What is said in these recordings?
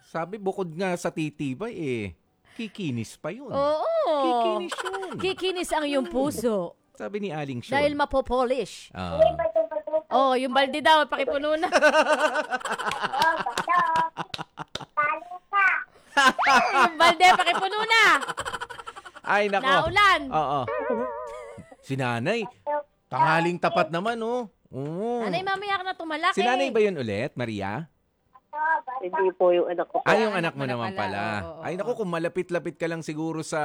Sabi, bukod nga sa titibay, kikinis pa yun. Oo. Kikinis yun. Kikinis ang iyong puso. Sabi ni Aling Sean. Dahil mapopolish. Yung balde daw, pakipuno na. Yung balde, pakipuno na. Ay, nako. Naulan. Oo. Si nanay, tanghaling tapat naman, Oo. Nanay, mamaya ka na tumalaki. Si nanay ba yun ulit, Maria? Hindi po yung anak ko. Yung anak mo naman pala. Oo. Ay, naku, kung malapit-lapit ka lang siguro sa,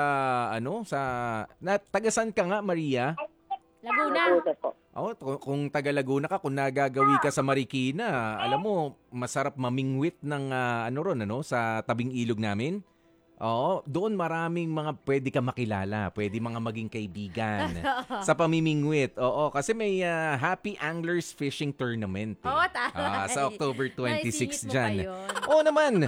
tagasan ka nga, Maria? Laguna. Kung taga Laguna ka, kung nagagawi ka sa Marikina, alam mo, masarap mamingwit ng, sa tabing ilog namin. Oo, doon maraming mga pwede ka makilala, pwede mga maging kaibigan sa pamimingwit. Oo, kasi may Happy Anglers Fishing Tournament. Sa October 26 dyan. Oo naman.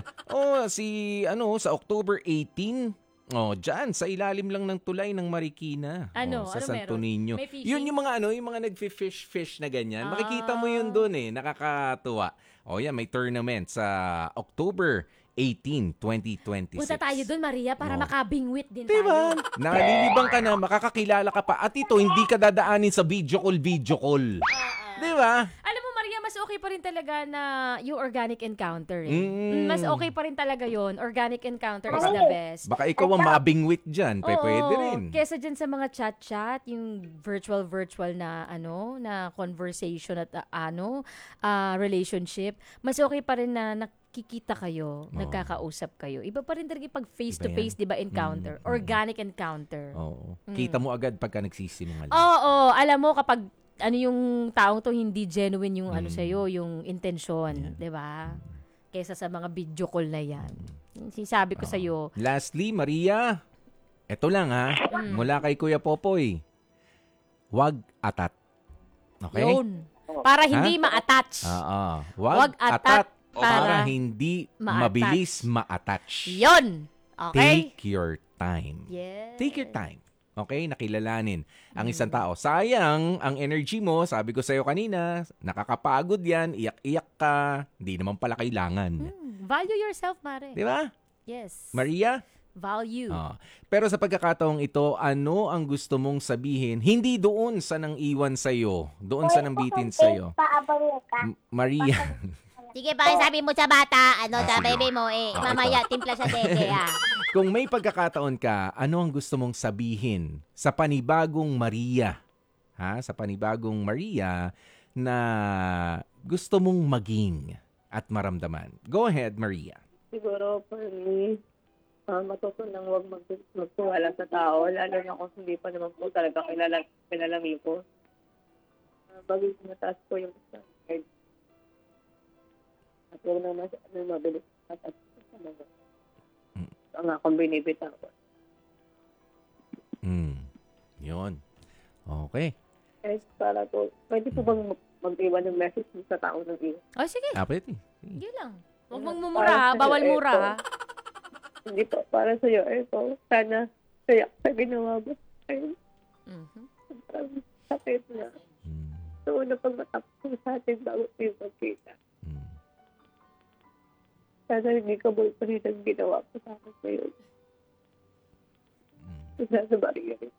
Sa October 18, dyan, sa ilalim lang ng tulay ng Marikina. Sa Santo Niño. Yun yung mga nag-fish na ganyan. Makikita mo yun doon nakakatuwa. Yan, may tournament sa October 18, 2026. Punta tayo doon, Maria, para makabingwit din diba? tayo. Nalilibang ka na, makakakilala ka pa. At ito, hindi ka dadaanin sa video call. Diba? Alam mo, Maria, mas okay pa rin talaga na yung organic encounter. Mas okay pa rin talaga yon. Organic encounter is the best. Baka ikaw ang mabingwit dyan. Pwede rin. Kesa dyan sa mga chat-chat, yung virtual na na conversation at relationship, mas okay pa rin na nakikita kayo, nagkakausap kayo. Iba pa rin talaga pag face-to-face, di ba, encounter. Organic encounter. Oo. Kita mo agad pagka nagsisinungaling. Oo. Alam mo, kapag yung taong to hindi genuine yung sa'yo, yung intensyon, di ba? Kesa sa mga video call na yan. Sinasabi ko sa'yo. Lastly, Maria, eto lang mula kay Kuya Popoy, wag atat. Okay? Yun. Para hindi ma-attach. Wag atat. Para hindi mabilis ma-attach. Yun. Okay? Take your time. Yes. Take your time. Okay? Nakilalanin ang isang tao. Sayang ang energy mo. Sabi ko sa'yo kanina, nakakapagod yan. Iyak-iyak ka. Hindi naman pala kailangan. Value yourself, Mare. Di ba? Yes. Maria? Value. Pero sa pagkakataong ito, ano ang gusto mong sabihin? Hindi doon sa nang iwan sa'yo. Doon sa nang bitin sa'yo. Maria. Sige, sabi mo sa bata, sa baby mo, mamaya timpla sa dede, Kung may pagkakataon ka, ano ang gusto mong sabihin sa panibagong Maria? Sa panibagong Maria na gusto mong maging at maramdaman. Go ahead, Maria. Siguro, for me, matutunang huwag magtuwala sa tao, lalo na kung hindi pa naman po talaga kilalami ko. Bagay mataas po yung standard. At huwag na mabilis at sa mga ang akong binibitaw ko. Yun. Okay. Eh, para po, pwede po bang mag-iwan ng message sa tao ng iyo? Sige. Pwede. Sige lang. Huwag mong mumura, bawal mura, Hindi po, para sa iyo, sana kaya sa ginawa mo. Sakit na. So, pag matapos sa atin bago tayo magkita. Sana hindi ka boyfriend ang ginawa ko sa akin ngayon. Sa Maria rin.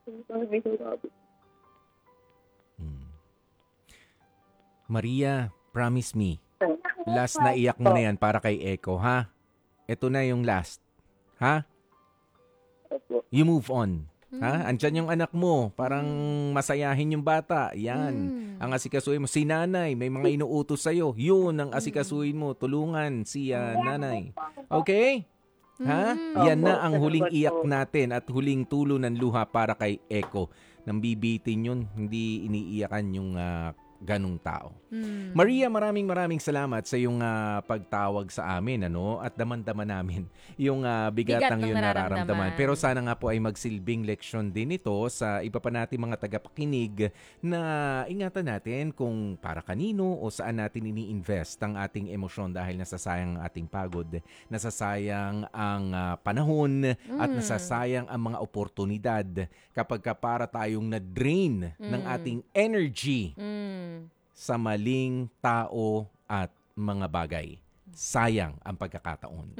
Maria, promise me. Last na iyak mo na yan para kay Echo, ha? Ito na yung last. Ha? You move on. Ha? Andyan yung anak mo. Parang masayahin yung bata. Yan. Ang asikasuhin mo. Si nanay, may mga inuutos sa'yo. Yun ang asikasuhin mo. Tulungan si nanay. Okay? Ha? Yan na ang huling iyak natin at huling tulo ng luha para kay Echo. Nang bibitin yun, hindi iniiyakan yung ganong tao. Maria, maraming salamat sa iyong pagtawag sa amin, at daman-daman namin yung bigat ng iyong nararamdaman. Pero sana nga po ay magsilbing leksyon din ito sa iba pa nating mga tagapakinig na ingatan natin kung para kanino o saan natin ini-invest ang ating emosyon dahil nasasayang ang ating pagod, nasasayang ang panahon at nasasayang ang mga oportunidad kapag para tayong na-drain ng ating energy sa maling tao at mga bagay. Sayang ang pagkakataon.